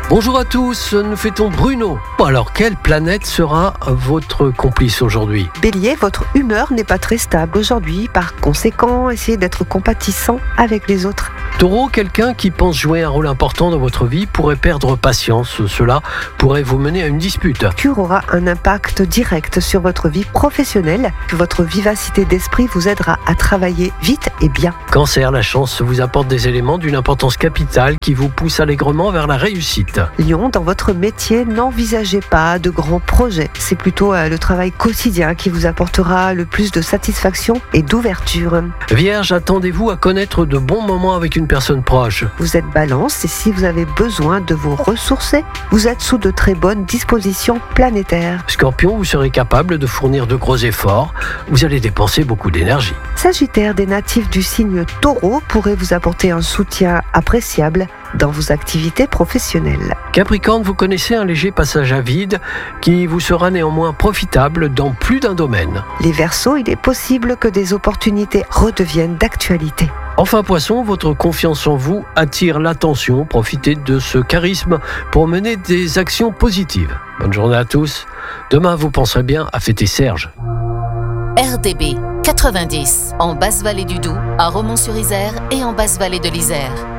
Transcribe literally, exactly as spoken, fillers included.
Bonjour à tous, nous fêtons Bruno. Alors, quelle planète sera votre complice aujourd'hui ? Bélier, votre humeur n'est pas très stable aujourd'hui. Par conséquent, essayez d'être compatissant avec les autres. Taureau, quelqu'un qui pense jouer un rôle important dans votre vie pourrait perdre patience. Cela pourrait vous mener à une dispute. Mercure aura un impact direct sur votre vie professionnelle. Votre vivacité d'esprit vous aidera à travailler vite et bien. Cancer, la chance vous apporte des éléments d'une importance capitale qui vous poussent allègrement vers la réussite. Lion, dans votre métier, n'envisagez pas de grands projets. C'est plutôt euh, le travail quotidien qui vous apportera le plus de satisfaction et d'ouverture. Vierge, attendez-vous à connaître de bons moments avec une personne proche. Vous êtes Balance et si vous avez besoin de vous ressourcer, vous êtes sous de très bonnes dispositions planétaires. Scorpion, vous serez capable de fournir de gros efforts. Vous allez dépenser beaucoup d'énergie. Sagittaire, des natifs du signe Taureau pourraient vous apporter un soutien appréciable dans vos activités professionnelles. Capricorne, vous connaissez un léger passage à vide qui vous sera néanmoins profitable dans plus d'un domaine. Les Verseaux, il est possible que des opportunités redeviennent d'actualité. Enfin Poisson, votre confiance en vous attire l'attention. Profitez de ce charisme pour mener des actions positives. Bonne journée à tous. Demain, vous penserez bien à fêter Serge. R D B quatre-vingt-dix en Basse-Vallée du Doubs, à Romont-sur-Isère et en Basse-Vallée de l'Isère.